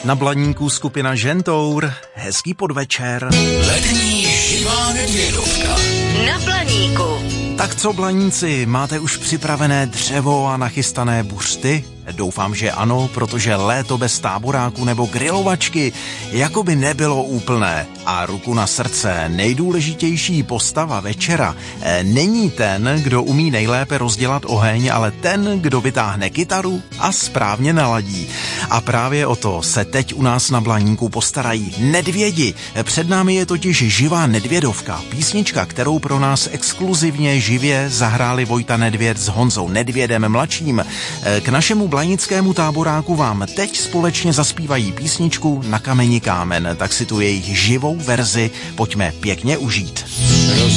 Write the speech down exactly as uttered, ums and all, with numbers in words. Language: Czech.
Na Blaníku skupina Žentour. Hezký podvečer. Letní živá nedvědovka. Na Blaníku. Tak co, Blaníci, máte už připravené dřevo a nachystané buřty? Doufám, že ano, protože léto bez táboráku nebo grilovačky jako by nebylo úplné. A ruku na srdce, nejdůležitější postava večera není ten, kdo umí nejlépe rozdělat oheň, ale ten, kdo vytáhne kytaru a správně naladí. A právě o to se teď u nás na Blaníku postarají nedvědi. Před námi je totiž živá nedvědovka, písnička, kterou pro nás exkluzivně živě zahráli Vojta Nedvěd s Honzou Nedvědem mladším. K našemu blanickému táboráku vám teď společně zaspívají písničku Na kameni kámen, tak si tu jejich živou verzi pojďme pěkně užít.